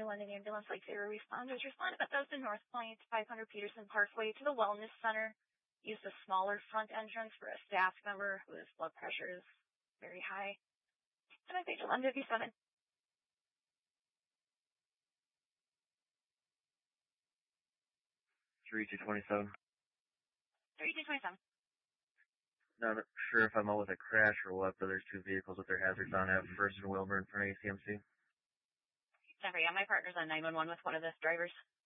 London Ambulance Lake Zero responders responded at Thousand North Point, 500 Peterson Parkway to the Wellness Center. Used a smaller front entrance for a staff member whose blood pressure is very high. And I think 1157. 3227. 3227. Not sure if I'm out with a crash or what, but there's two vehicles with their hazards on at First and Wilbur in front of ACMC. Never, yeah, my partner's on 911 with one of the drivers.